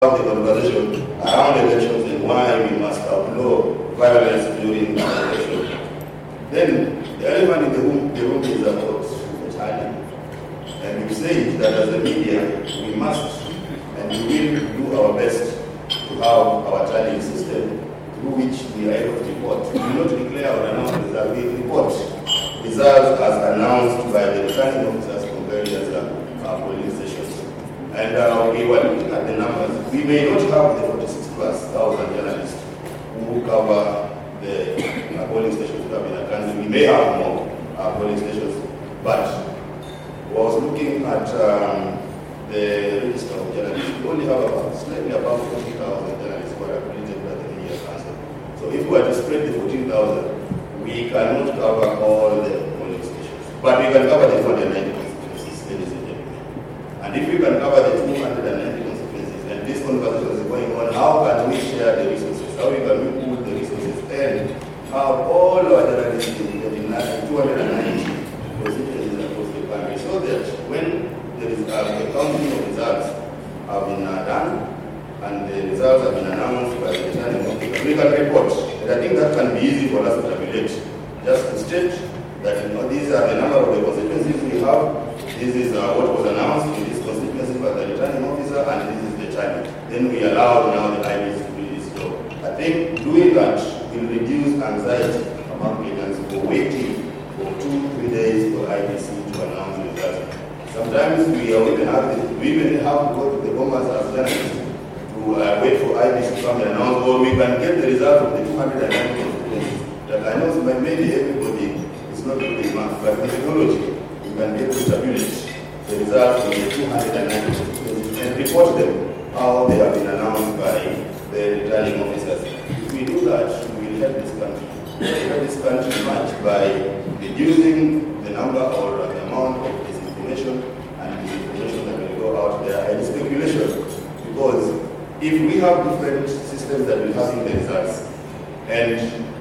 The conversation around elections and why we must outlaw violence during the election. Then the elephant in the room is about the timing. And we say that as a media, we must and we will do our best to have our tallying system through which we are able to report. We will not declare or announce results. We report results as announced by the returning officers from various polling stations. And we were looking at the numbers. We may not have the 46,000+ journalists who cover the polling stations that have in the country. We may have more polling stations, but I was looking at the register of journalists. We only have slightly above 40,000 journalists who are accredited by the Media Council. So if we were to spread the 14,000, we cannot cover all the polling stations. But we can cover the 290 constituencies, ladies and gentlemen. And if we can cover the 290 constituencies, and this conversation is going on, how can we share the resources? How can we pool the resources and have all our journalists in 290 constituencies across the country, so that when the counting of results have been done and the results have been announced by the returning officer, we can report. And I think that can be easy for us to tabulate. Just to state that these are the number of the constituencies we have, this is what was announced in these constituencies by the returning officer, and this is the time. Then we allow now the IBC to do this job. I think doing that will reduce anxiety among Kenyans for waiting for 2-3 days for IBC to announce the results. Sometimes we even have to go to the bombers as journalists to wait for IBC to come and announce, or we can get the result of the 290 constituencies. That I know maybe everybody is not doing math, but with technology, we can get to tabulate the results of the 290 constituencies and report them how they have been announced by the returning officers. If we do that, we will help this country. We will help this country much by reducing the number or the amount of disinformation and disinformation that will go out there and speculation. Because if we have different systems that will have in the results, and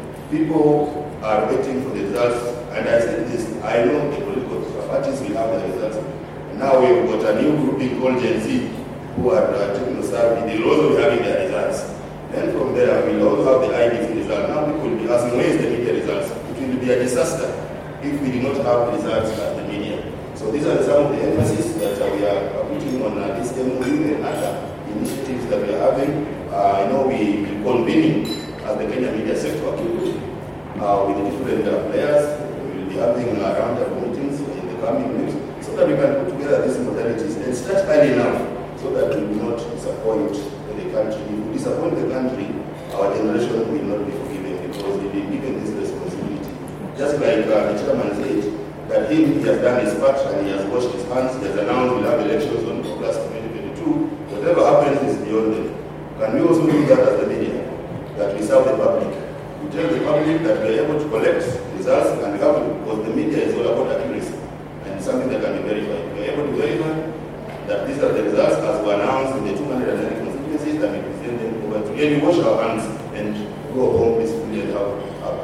people are waiting for the results, and I said this, I know the political parties will have the results. And now we've got a new grouping called Gen Z who are techno-savvy. They will also be having their results. Then from there, we'll also have the IBC result. Now people will be asking, where is the media results? It will be a disaster if we do not have results at the media. So these are some of the emphasis that we are putting on this MOU and other initiatives that we are having. I know we will convening as the Kenya Media Sector with the different players. We will be having round-up meetings in the coming weeks so that we can put together these modalities and start early enough so that we will not disappoint the country. If we disappoint the country, our generation will not be forgiven because we've been given this responsibility. Just like the chairman said, that he has done his part and he has washed his hands, he has announced we'll have elections on August 2022. Whatever happens is beyond them. Can we also do that as the media? That we serve the public. We tell the public that we are able to collect results, and we have to, because the media is all about accuracy and something that can be verified. We are able to verify that these are the results as were announced in the 290 constituencies, and we present them over to you. We wash our hands and go home peacefully and have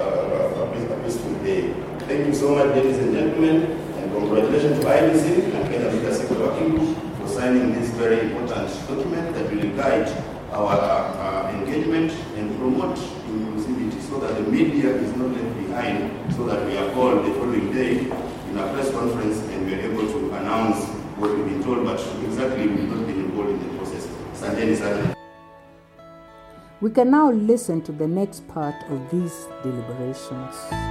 a peaceful day. Thank you so much, ladies and gentlemen, and congratulations to IBC and Kenya Media Sector Working Group for signing this very important document that will guide our engagement and promote inclusivity so that the media is not left behind, so that we are called the following day in a press conference and we are able to announce what we've been told, but exactly we've not been involved in the process. Sanjay Nisane. We can now listen to the next part of these deliberations.